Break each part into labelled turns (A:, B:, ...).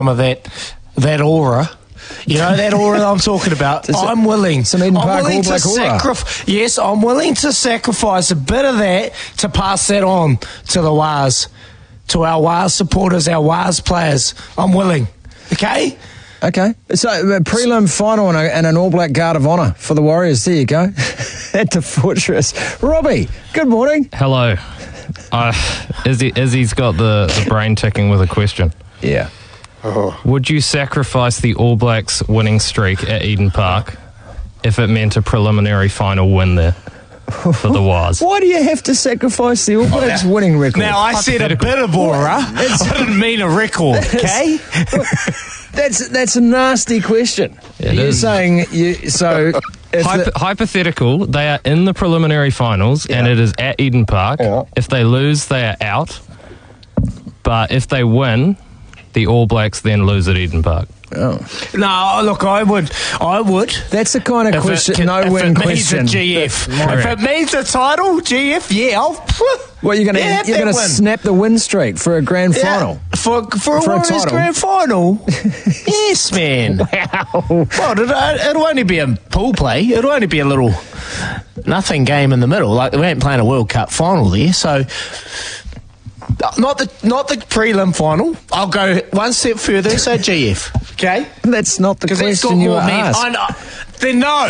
A: of that aura. You know that aura that I'm talking about? I'm willing.
B: Some Eden Park All Black aura.
A: Yes, I'm willing to sacrifice a bit of that to pass that on to the Wars, to our Wars supporters, our Wars players. I'm willing. Okay?
B: Okay. So, prelim final and an All Black Guard of Honour for the Warriors. There you go. At the Fortress. Robbie, good morning.
C: Hello. Izzy's got the brain ticking with a question.
B: Yeah.
C: Would you sacrifice the All Blacks winning streak at Eden Park if it meant a preliminary final win there for the Wars?
B: Why do you have to sacrifice the All Blacks winning record?
A: Now, I said a bit of aura. I didn't mean a record, okay?
B: That's a nasty question. You're saying
C: hypothetical, they are in the preliminary finals and it is at Eden Park. Yeah. If they lose, they are out. But if they win, the All Blacks then lose at Eden Park.
A: Oh. No, look, I would.
B: That's the kind of question, no-win question.
A: If it means a GF. If it means a title, GF,
B: Well, you're going to snap the win streak for a grand final?
A: For a Warriors grand final? Yes, man.
B: Wow.
A: Well, it'll only be a pool play. It'll only be a little nothing game in the middle. Like, we ain't playing a World Cup final there, so... Not the prelim final. I'll go one step further, so GF. Okay?
B: That's not the question you asked.
A: Then no.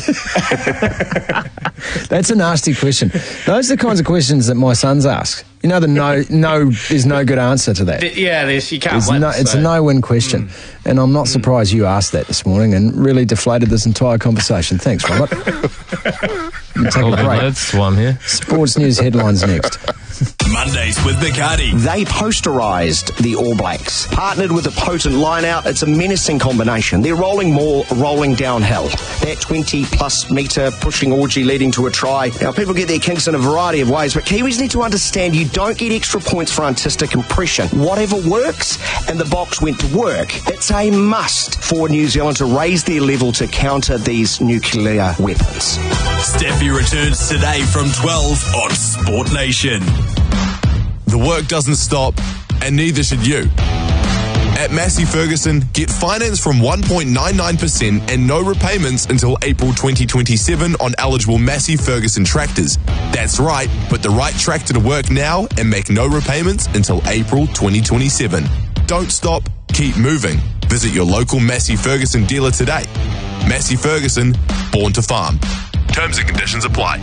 B: That's a nasty question. Those are the kinds of questions that my sons ask. You know, there's no good answer to that.
A: Yeah, you can't win.
B: It's a no-win question. And I'm not surprised you asked that this morning and really deflated this entire conversation. Thanks, Robert. Take a break.
C: That's one here.
B: Sports news headlines next.
D: Mondays with Bacardi.
E: They posterised the All Blacks. Partnered with a potent line-out, it's a menacing combination. They're rolling downhill. That 20-plus metre pushing orgy leading to a try. Now, people get their kinks in a variety of ways, but Kiwis need to understand you don't get extra points for artistic impression. Whatever works, and the Box went to work, it's a must for New Zealand to raise their level to counter these nuclear weapons.
D: Steffi returns today from 12 on Sport Nation.
F: The work doesn't stop, and neither should you. At Massey Ferguson, get finance from 1.99% and no repayments until April 2027 on eligible Massey Ferguson tractors. That's right, put the right tractor to work now and make no repayments until April 2027. Don't stop, keep moving. Visit your local Massey Ferguson dealer today. Massey Ferguson, born to farm. Terms and conditions apply.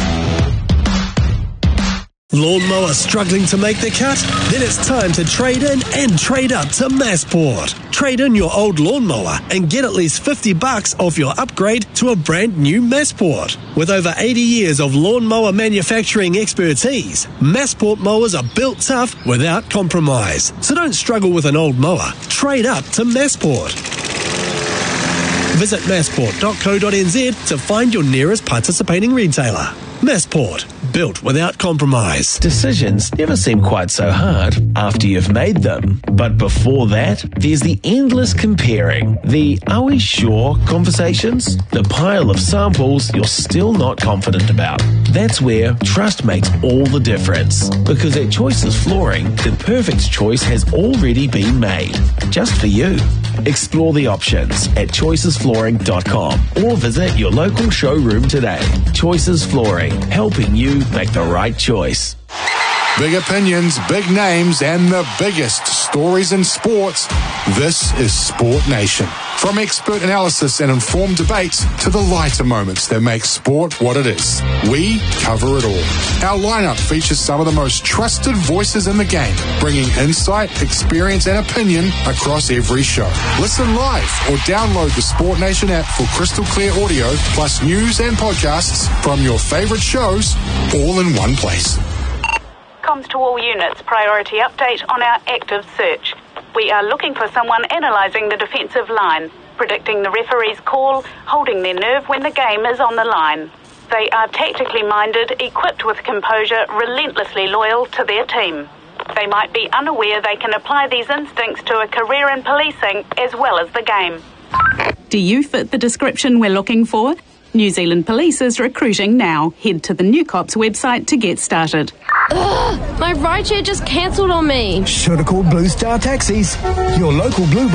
G: Lawnmower struggling to make the cut? Then it's time to trade in and trade up to Massport. Trade in your old lawnmower and get at least $50 off your upgrade to a brand new Massport. With over 80 years of lawnmower manufacturing expertise, Massport mowers are built tough without compromise. So don't struggle with an old mower. Trade up to Massport. Visit massport.co.nz to find your nearest participating retailer. Massport, built without compromise.
H: Decisions never seem quite so hard after you've made them. But before that, there's the endless comparing. The "are we sure" conversations. The pile of samples you're still not confident about. That's where trust makes all the difference. Because at Choices Flooring, the perfect choice has already been made. Just for you. Explore the options at choicesflooring.com or visit your local showroom today. Choices Flooring, helping you make the right choice.
I: Big opinions, big names, and the biggest stories in sports. This is Sport Nation. From expert analysis and informed debates to the lighter moments that make sport what it is. We cover it all. Our lineup features some of the most trusted voices in the game, bringing insight, experience, and opinion across every show. Listen live or download the Sport Nation app for crystal clear audio, plus news and podcasts from your favorite shows, all in one place.
J: Comms to all units, priority update on our active search. We are looking for someone analysing the defensive line, predicting the referee's call, holding their nerve when the game is on the line. They are tactically minded, equipped with composure, relentlessly loyal to their team. They might be unaware they can apply these instincts to a career in policing as well as the game.
K: Do you fit the description we're looking for?
J: New Zealand Police is recruiting now. Head to the New Cops website to get started.
K: Ugh, my rideshare just cancelled on me.
L: Should have called Blue Star Taxis. Your local Blue